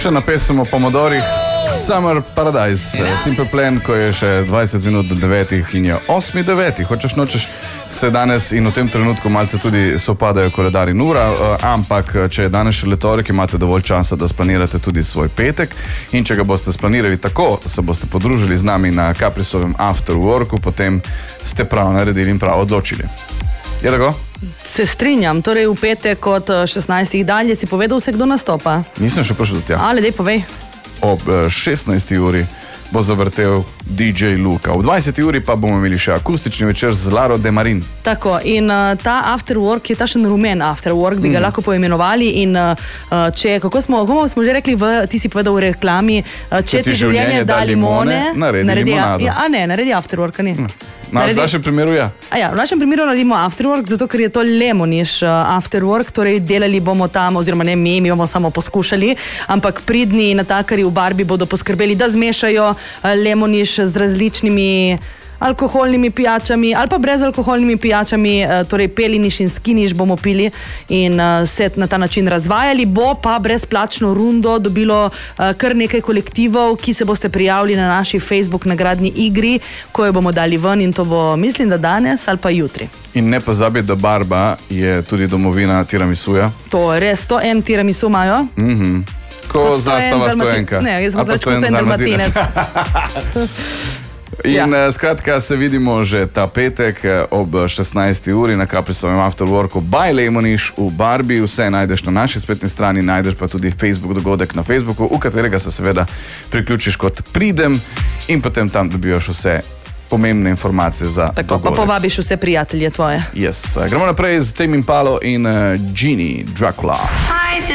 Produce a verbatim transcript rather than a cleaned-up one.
Še na pesem o pomodorih. Summer Paradise, Simple Plan, ko je še dvajset minut do devetih in je osmi devetih. Hočeš nočeš se danes in v tem trenutku malce tudi sopadajo koledar in ura, ampak če je danes še torek, imate dovolj časa, da splanirate tudi svoj petek in če ga boste splanirali tako, da se boste podružili z nami na Caprisovem After Worku, potem ste prav naredili in prav odločili. Je tako? Se strinjam, torej v petek od šestnajstih dalje si povedal vse, kdo nastopa? Nisem še prišel do tja. Ale, dej, povej. Ob šestnajsti uri bo zavrtel D J Luka. V dvajseti uri pa bomo imeli še akustični večer z Laro de Marin. Tako, in uh, ta After Work je tašen rumen After Work, bi ga mm. lahko poimenovali in uh, če, kako smo, kako smo že rekli, v, ti si povedal v reklami, uh, če, če ti življenje da limone, naredi, naredi limonado. Ja, a ne, naredi After Work, a ne. Mm. Na, v našem primeru ja. A ja. V našem primeru naredimo After Work, zato ker je to lemoniš uh, After Work, torej delali bomo tam, oziroma ne mi, mi bomo samo poskušali, ampak pridni natakari v Barbi bodo poskrbeli, da zmešajo uh, lemoniš z različnimi alkoholnimi pijačami ali pa brezalkoholnimi pijačami, torej peliniš in skiniš bomo pili in uh, se na ta način razvajali. Bo pa brezplačno rundo dobilo uh, kar nekaj kolektivov, ki se boste prijavili na naši Facebook nagradni igri, ko jo bomo dali ven in to bo, mislim, da danes ali pa jutri. In ne pozabi, da Barba je tudi domovina tiramisuja. To je res, sto en tiramisu imajo. Mhm. Ko zastava stojenka. Ne, jaz bom reč, ko sto en dalmatinec. In ja. Skratka, se vidimo že ta petek ob šestnajsti uri na Caprisovem After Worku by Lemoniš v Barbi. Vse najdeš na naši spletni strani, najdeš pa tudi Facebook dogodek na Facebooku, v katerega se seveda priključiš kot pridem in potem tam dobivaš vse pomembne informacije za tako, dogodek. Pa povabiš vse prijatelje tvoje. Yes. Gremo naprej z Tame Impalo in uh, Genie Dracula.